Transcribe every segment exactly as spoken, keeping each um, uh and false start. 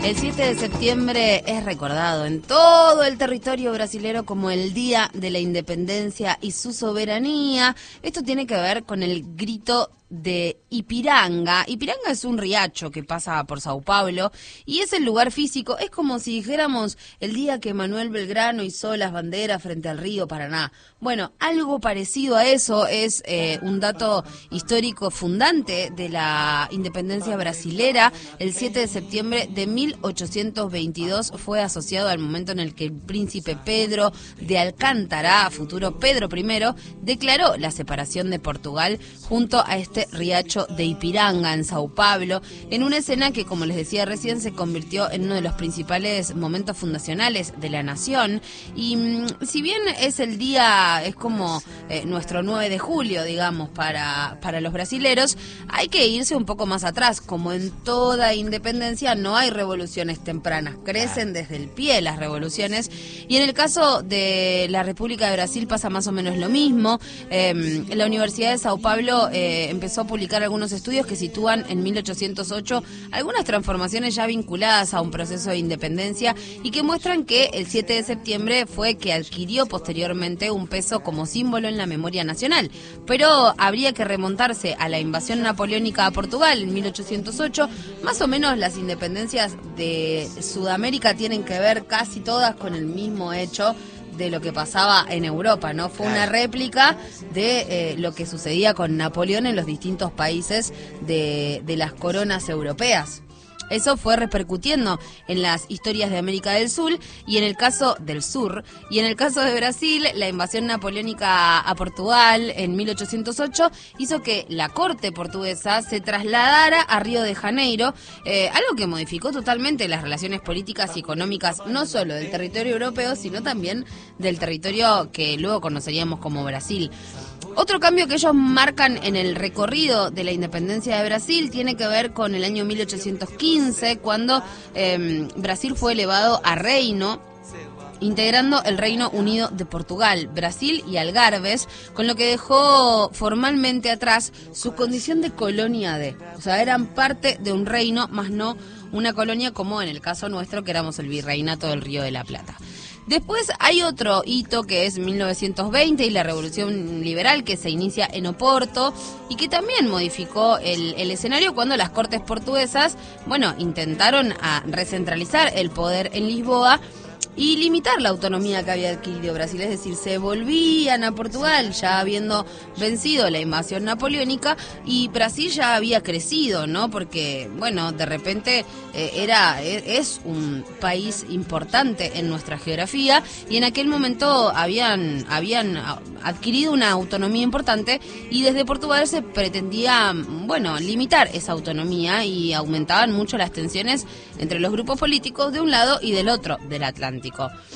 El siete de septiembre es recordado en todo el territorio brasilero como el Día de la Independencia y su soberanía. Esto tiene que ver con el grito de Ipiranga. Ipiranga es un riacho que pasa por Sao Paulo y es el lugar físico, es como si dijéramos el día que Manuel Belgrano izó las banderas frente al río Paraná. Bueno, algo parecido a eso es eh, un dato histórico fundante de la independencia brasilera. El siete de septiembre de mil ochocientos veintidós fue asociado al momento en el que el príncipe Pedro de Alcántara, futuro Pedro primero, declaró la separación de Portugal junto a este riacho de Ipiranga en Sao Paulo, en una escena que, como les decía recién, se convirtió en uno de los principales momentos fundacionales de la nación. Y mmm, si bien es el día, es como eh, nuestro nueve de julio, digamos, para, para los brasileros, hay que irse un poco más atrás. Como en toda independencia, no hay revoluciones tempranas, crecen desde el pie las revoluciones, y en el caso de la República de Brasil pasa más o menos lo mismo. Eh, la Universidad de Sao Paulo eh, empezó a publicar algunos estudios que sitúan en mil ochocientos ocho algunas transformaciones ya vinculadas a un proceso de independencia y que muestran que el siete de septiembre fue que adquirió posteriormente un peso como símbolo en la memoria nacional. Pero habría que remontarse a la invasión napoleónica a Portugal en mil ochocientos ocho. Más o menos las independencias de Sudamérica tienen que ver casi todas con el mismo hecho de lo que pasaba en Europa, ¿no? Fue una réplica de eh, lo que sucedía con Napoleón en los distintos países de, de las coronas europeas. Eso fue repercutiendo en las historias de América del Sur y en el caso del Sur. Y en el caso de Brasil, la invasión napoleónica a Portugal en mil ochocientos ocho hizo que la corte portuguesa se trasladara a Río de Janeiro, eh, algo que modificó totalmente las relaciones políticas y económicas, no solo del territorio europeo, sino también del territorio que luego conoceríamos como Brasil. Otro cambio que ellos marcan en el recorrido de la independencia de Brasil tiene que ver con el año mil ochocientos quince, cuando eh, Brasil fue elevado a reino, integrando el Reino Unido de Portugal, Brasil y Algarves, con lo que dejó formalmente atrás su condición de colonia de, o sea, eran parte de un reino, más no una colonia como en el caso nuestro, que éramos el Virreinato del Río de la Plata. Después hay otro hito que es mil novecientos veinte y la Revolución Liberal, que se inicia en Oporto y que también modificó el, el escenario cuando las Cortes portuguesas, bueno, intentaron a recentralizar el poder en Lisboa y limitar la autonomía que había adquirido Brasil, es decir, se volvían a Portugal ya habiendo vencido la invasión napoleónica y Brasil ya había crecido, ¿no? Porque, bueno, de repente eh, era es un país importante en nuestra geografía y en aquel momento habían habían adquirido una autonomía importante y desde Portugal se pretendía, bueno, limitar esa autonomía y aumentaban mucho las tensiones entre los grupos políticos de un lado y del otro del Atlántico.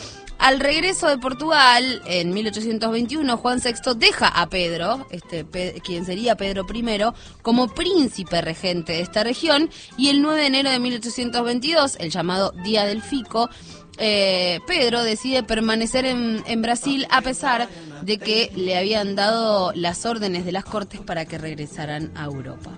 Al regreso de Portugal, en mil ochocientos veintiuno, Juan sexto deja a Pedro, este, Pe- quien sería Pedro primero, como príncipe regente de esta región, y el nueve de enero de mil ochocientos veintidós, el llamado Día del Fico, eh, Pedro decide permanecer en, en Brasil a pesar de que le habían dado las órdenes de las Cortes para que regresaran a Europa.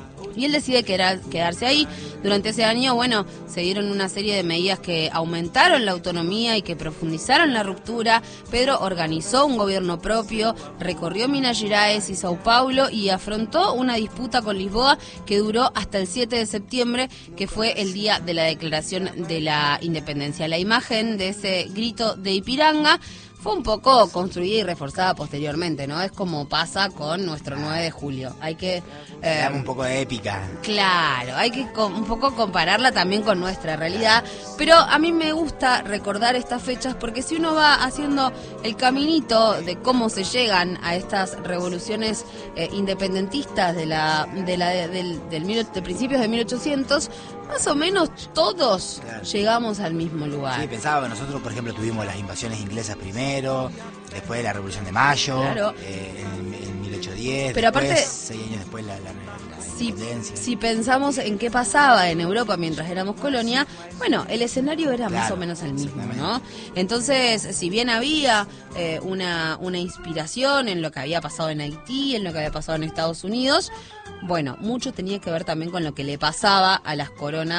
Y él decide quedar, quedarse ahí. Durante ese año, bueno, se dieron una serie de medidas que aumentaron la autonomía y que profundizaron la ruptura. Pedro organizó un gobierno propio, recorrió Minas Gerais y Sao Paulo y afrontó una disputa con Lisboa que duró hasta el siete de septiembre, que fue el día de la declaración de la independencia. La imagen de ese grito de Ipiranga fue un poco construida y reforzada posteriormente, ¿no? Es como pasa con nuestro nueve de julio. Hay que... Eh, Dame un poco de épica. Claro, hay que co- un poco compararla también con nuestra realidad. Pero a mí me gusta recordar estas fechas porque si uno va haciendo el caminito de cómo se llegan a estas revoluciones eh, independentistas de la de la de, del, del mil, de principios de mil ochocientos, más o menos todos claro. llegamos al mismo lugar. Sí, pensaba que nosotros, por ejemplo, tuvimos las invasiones inglesas primero, después la Revolución de Mayo, claro. eh, en, en mil ochocientos diez, pero después, aparte, seis años después la, la, la si, independencia. Si pensamos en qué pasaba en Europa mientras éramos colonia, bueno, el escenario era claro, más o menos el mismo, ¿no? Entonces, si bien había eh, una, una inspiración en lo que había pasado en Haití, en lo que había pasado en Estados Unidos, bueno, mucho tenía que ver también con lo que le pasaba a las coronas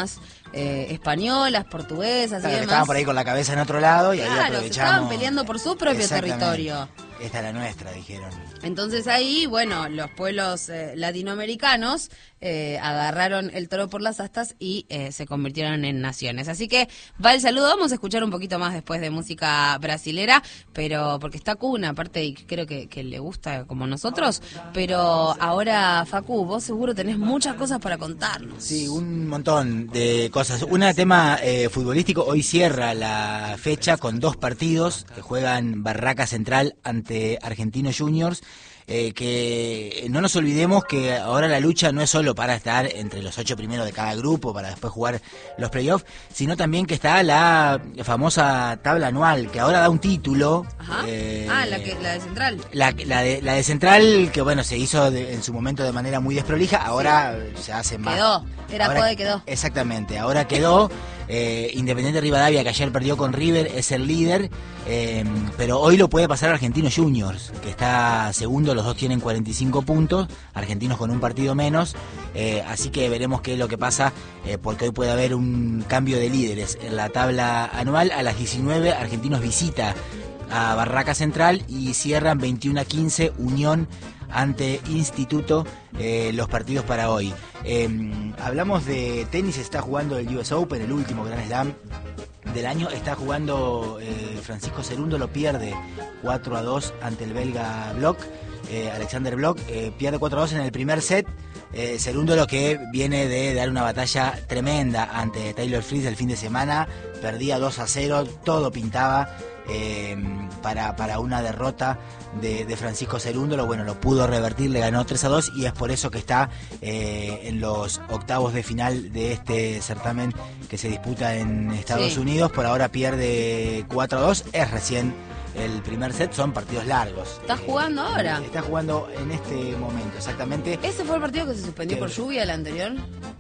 eh, españolas, portuguesas Claro, y que demás. estaban por ahí con la cabeza en otro lado y ahí Claro, se aprovechamos. estaban peleando por su propio Exactamente. territorio. Esta es la nuestra, dijeron. Entonces ahí, bueno, los pueblos eh, latinoamericanos eh, agarraron el toro por las astas y eh, se convirtieron en naciones. Así que va el saludo, vamos a escuchar un poquito más después de música brasilera, pero porque está Cuna, aparte, y creo que, que le gusta como nosotros, pero ahora, Facu, vos seguro tenés muchas cosas para contarnos. Sí, un montón de cosas. Un tema eh, futbolístico, hoy cierra la fecha con dos partidos que juegan Barraca Central ante Argentinos Juniors. Eh, que no nos olvidemos que ahora la lucha no es solo para estar entre los ocho primeros de cada grupo, para después jugar los playoffs, sino también que está la famosa tabla anual, que ahora da un título. Ajá. Eh, ah, la, que, la de Central. La, la, de, la de Central, que bueno, se hizo de, en su momento de manera muy desprolija, ahora sí. Se hace más. Quedó, era ahora, Code quedó. Exactamente, ahora quedó. Eh, Independiente Rivadavia, que ayer perdió con River, es el líder, eh, pero hoy lo puede pasar Argentinos Juniors, que está segundo, los dos tienen cuarenta y cinco puntos, Argentinos con un partido menos, eh, así que veremos qué es lo que pasa, eh, porque hoy puede haber un cambio de líderes en la tabla anual. A las diecinueve Argentinos visita a Barraca Central y cierran veintiuno a quince Unión ante Instituto, eh, los partidos para hoy. Eh, hablamos de tenis, está jugando el U S Open, el último Grand Slam del año, está jugando eh, Francisco Cerundo, lo pierde cuatro a dos ante el belga Bloch, eh, Alexander Bloch, eh, pierde cuatro a dos en el primer set. Eh, Cerundo, lo que viene de dar una batalla tremenda ante Taylor Fritz el fin de semana, perdía dos a cero, todo pintaba eh, para, para una derrota de, de Francisco Cerundo. Lo bueno, lo pudo revertir, le ganó tres a dos y es por eso que está eh, en los octavos de final de este certamen que se disputa en Estados sí. Unidos. Por ahora pierde cuatro a dos, es recién el primer set, son partidos largos. ¿Estás eh, jugando ahora? Está jugando en este momento, exactamente. ¿Ese fue el partido que se suspendió ¿Qué? por lluvia, el anterior?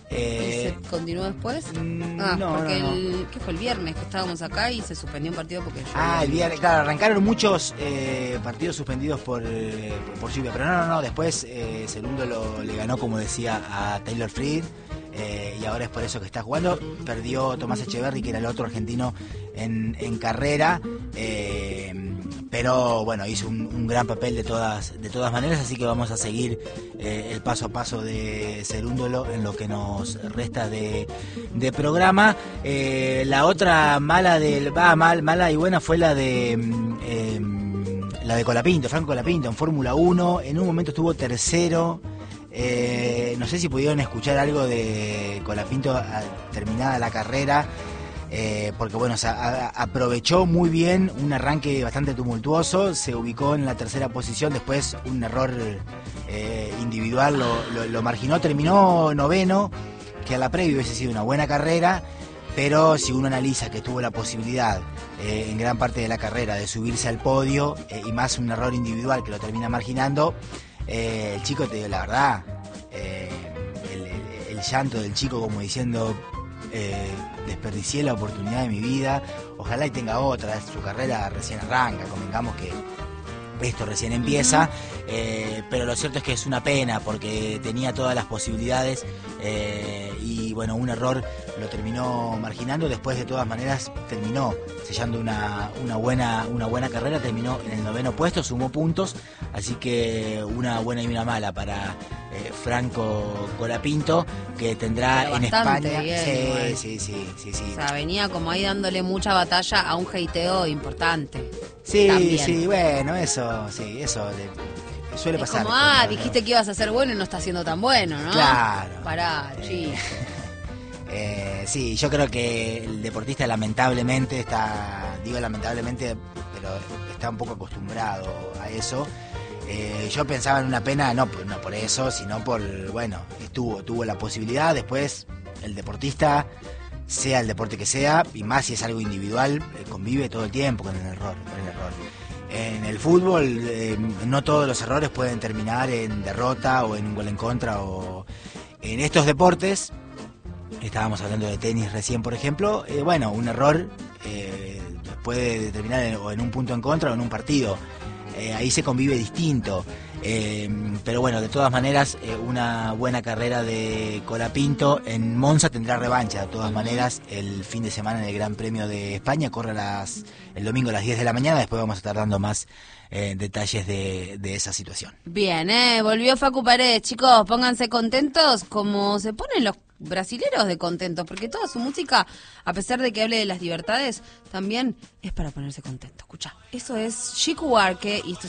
Eh, ¿Y se continuó después? Mm, ah, no, porque no, no. el, ¿qué fue el viernes que estábamos acá y se suspendió un partido porque llovía? Ah, el viernes, claro, arrancaron muchos eh, partidos suspendidos por, eh, por, por lluvia, pero no, no, no, después eh, Cerundo lo, le ganó, como decía, a Taylor Fritz. Eh, y ahora es por eso que está jugando. Perdió Tomás Echeverry, que era el otro argentino en, en carrera, eh, pero bueno, hizo un, un gran papel de todas de todas maneras, así que vamos a seguir eh, el paso a paso de Cerúndolo en lo que nos resta de, de programa. Eh, la otra mala del va mal mala y buena fue la de eh, la de Colapinto, Franco Colapinto en Fórmula uno. En un momento estuvo tercero. Eh, no sé si pudieron escuchar algo de Colapinto a, terminada la carrera, eh, porque bueno, o sea, a, aprovechó muy bien un arranque bastante tumultuoso, se ubicó en la tercera posición, después un error eh, individual lo, lo, lo marginó, terminó noveno, que a la previa hubiese sido una buena carrera, pero si uno analiza que tuvo la posibilidad eh, en gran parte de la carrera de subirse al podio, eh, y más un error individual que lo termina marginando, Eh, el chico, te digo la verdad, eh, el, el, el llanto del chico como diciendo, eh, desperdicié la oportunidad de mi vida, ojalá y tenga otra, su carrera recién arranca, convengamos que esto recién empieza, eh, pero lo cierto es que es una pena porque tenía todas las posibilidades, eh, y bueno, un error lo terminó marginando. Después, de todas maneras, terminó sellando una, una buena una buena carrera, terminó en el noveno puesto, sumó puntos, así que una buena y una mala para eh, Franco Colapinto, que tendrá pero en España. Bien, sí, igual. sí, sí, sí, sí. O sea, venía como ahí dándole mucha batalla a un hateo importante. Sí, También. sí, bueno, eso, sí, eso de, suele es pasar. como, ah, ¿no? dijiste que ibas a ser bueno y no estás siendo tan bueno, ¿no? Claro. Pará, Eh, chico. Eh, sí, yo creo que el deportista lamentablemente está, digo lamentablemente, pero está un poco acostumbrado a eso. Eh, yo pensaba en una pena, no, no por eso, sino por, bueno, estuvo, tuvo la posibilidad, después el deportista, sea el deporte que sea, y más si es algo individual, eh, convive todo el tiempo con el error, con el error. En el fútbol, eh, no todos los errores pueden terminar en derrota o en un gol en contra, o en estos deportes. Estábamos hablando de tenis recién, por ejemplo. Eh, bueno, un error eh, puede terminar en, o en un punto en contra o en un partido. eh, ahí se convive distinto. Eh, pero bueno, de todas maneras, eh, una buena carrera de Colapinto. En Monza tendrá revancha, de todas maneras, el fin de semana en el Gran Premio de España. Corre a las, el domingo a las diez de la mañana, después vamos a estar dando más eh, detalles de, de esa situación. Bien, eh, volvió Facu Paredes, chicos, pónganse contentos como se ponen los brasileros de contentos, porque toda su música, a pesar de que hable de las libertades, también es para ponerse contento. Escucha, eso es Chico Buarque y esto es